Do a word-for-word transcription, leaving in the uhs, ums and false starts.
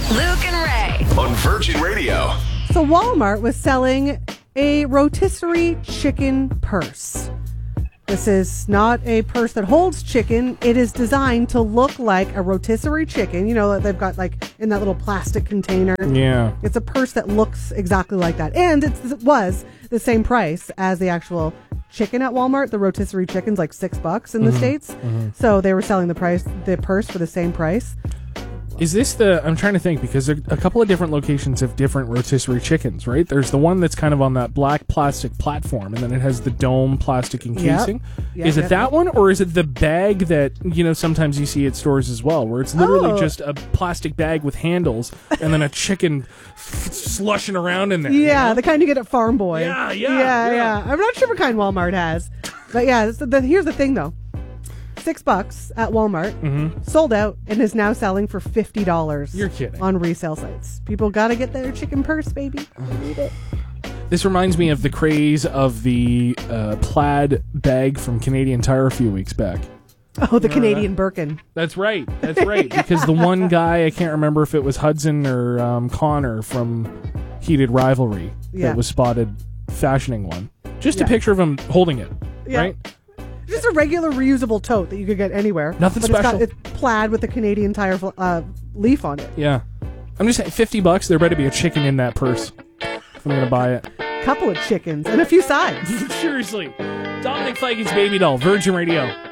Luke and Ray on Virgin Radio. So Walmart was selling a rotisserie chicken purse. This is not a purse that holds chicken. It is designed to look like a rotisserie chicken. You know, they've got like in that little plastic container. Yeah. It's a purse that looks exactly like that. And it's, it was the same price as the actual chicken at Walmart. The rotisserie chicken's like six bucks in the Mm-hmm. States. Mm-hmm. So they were selling the price, the purse for the same price. Is this the... I'm trying to think, because a, a couple of different locations have different rotisserie chickens, right? There's the one that's kind of on that black plastic platform, and then it has the dome plastic encasing. Yep. Is Yep, it yep, that yep. one, or is it the bag that, you know, sometimes you see at stores as well, where it's literally Oh. just a plastic bag with handles, and then a chicken f- slushing around in there? you Yeah, know? the kind you get at Farm Boy. Yeah, yeah, yeah, yeah. I'm not sure what kind Walmart has, but yeah. So the, here's the thing, though: six bucks at Walmart, Mhm. sold out, and is now selling for fifty dollars. You're kidding. On resale sites. People got to get their chicken purse, baby. They need it. This reminds me of the craze of the uh, plaid bag from Canadian Tire a few weeks back. Oh, the Canadian Birkin. That's right. That's right. Because the one guy, I can't remember if it was Hudson or um, Connor from Heated Rivalry Yeah. that was spotted fashioning one. Just Yeah. a picture of him holding it, Yeah. right? Just a regular reusable tote that you could get anywhere. Nothing but special. It's, got, it's plaid with the Canadian Tire uh, leaf on it. Yeah. I'm just saying, fifty bucks, there better be a chicken in that purse if I'm going to buy it. Couple of chickens and a few sides. Seriously. Dominic Feigins' Baby Doll, Virgin Radio.